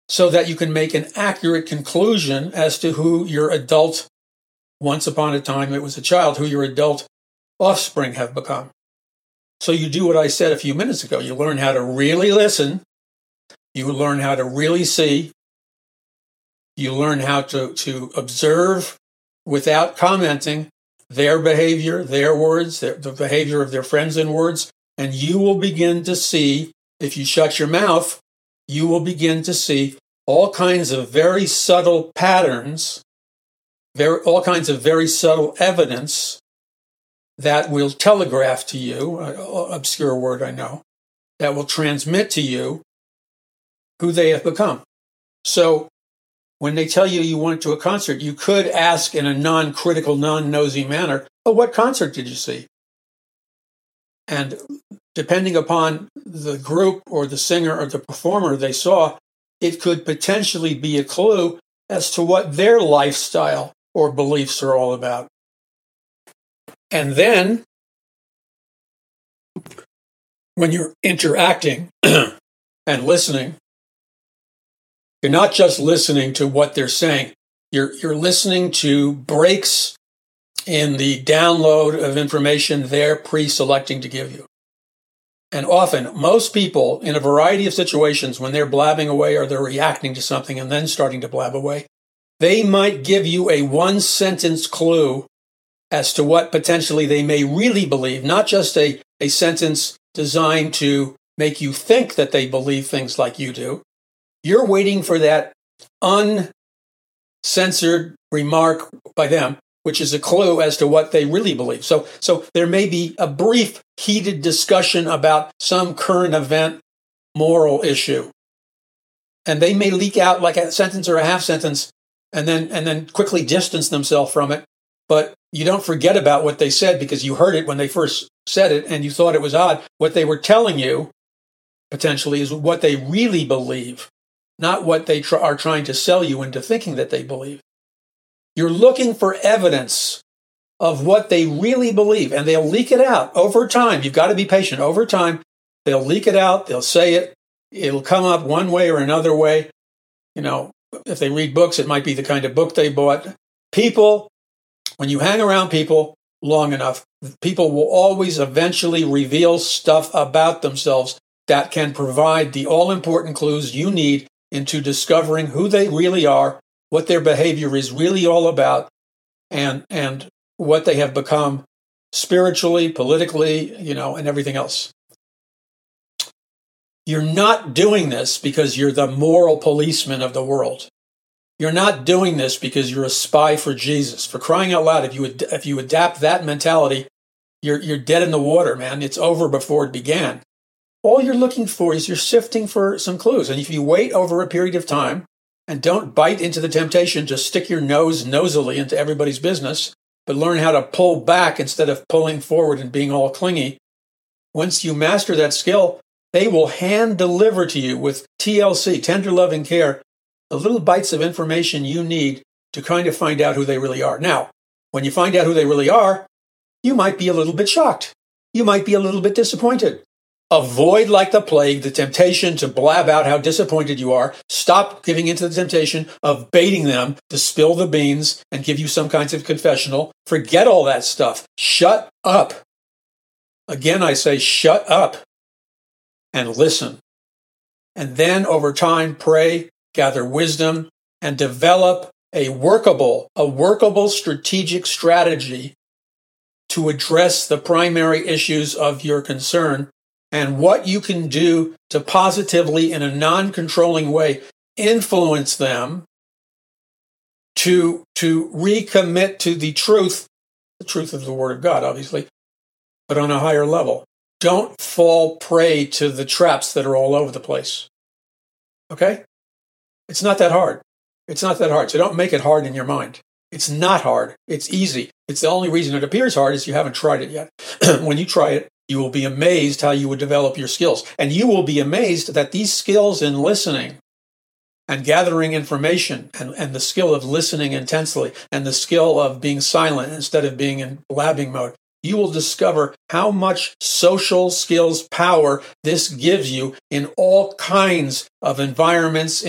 so that you can make an accurate conclusion as to who your adult, once upon a time it was a child, who your adult offspring have become. So you do what I said a few minutes ago. You learn how to really listen. You learn how to really see. You learn how to observe without commenting their behavior, their words, the behavior of their friends and words, and you will begin to see, if you shut your mouth, you will begin to see all kinds of very subtle patterns, all kinds of very subtle evidence that will telegraph to you, obscure word I know, that will transmit to you who they have become. So when they tell you went to a concert, you could ask in a non-critical, non-nosy manner, oh, what concert did you see? And depending upon the group or the singer or the performer they saw, it could potentially be a clue as to what their lifestyle or beliefs are all about. And then, when you're interacting and listening, you're not just listening to what they're saying. You're listening to breaks in the download of information they're pre-selecting to give you. And often, most people, in a variety of situations, when they're blabbing away or they're reacting to something and then starting to blab away, they might give you a one-sentence clue as to what potentially they may really believe, not just a sentence designed to make you think that they believe things like you do. You're waiting for that uncensored remark by them, which is a clue as to what they really believe. So there may be a brief, heated discussion about some current event, moral issue. And they may leak out like a sentence or a half sentence and then quickly distance themselves from it. But you don't forget about what they said because you heard it when they first said it and you thought it was odd. What they were telling you, potentially, is what they really believe, not what they are trying to sell you into thinking that they believe. You're looking for evidence of what they really believe, and they'll leak it out over time. You've got to be patient. Over time, they'll leak it out. They'll say it. It'll come up one way or another way. You know, if they read books, it might be the kind of book they bought. People, when you hang around people long enough, people will always eventually reveal stuff about themselves that can provide the all-important clues you need into discovering who they really are, what their behavior is really all about, and what they have become spiritually, politically, and everything else. You're not doing this because you're the moral policeman of the world. You're not doing this because you're a spy for Jesus. For crying out loud, if you adapt that mentality, you're dead in the water, man. It's over before it began. All you're looking for is you're sifting for some clues. And if you wait over a period of time and don't bite into the temptation to stick your nose nosily into everybody's business, but learn how to pull back instead of pulling forward and being all clingy, once you master that skill, they will hand deliver to you with TLC, tender loving care, the little bites of information you need to kind of find out who they really are. Now, when you find out who they really are, you might be a little bit shocked. You might be a little bit disappointed. Avoid like the plague the temptation to blab out how disappointed you are. Stop giving into the temptation of baiting them to spill the beans and give you some kinds of confessional. Forget all that stuff. Shut up. Again, I say shut up and listen. And then over time, pray, gather wisdom, and develop a workable strategic strategy to address the primary issues of your concern and what you can do to positively, in a non-controlling way, influence them to recommit to the truth of the Word of God, obviously, but on a higher level. Don't fall prey to the traps that are all over the place. Okay? It's not that hard. It's not that hard. So don't make it hard in your mind. It's not hard. It's easy. It's the only reason it appears hard is you haven't tried it yet. When you try it, you will be amazed how you would develop your skills. And you will be amazed that these skills in listening and gathering information and the skill of listening intensely and the skill of being silent instead of being in blabbing mode, you will discover how much social skills power this gives you in all kinds of environments,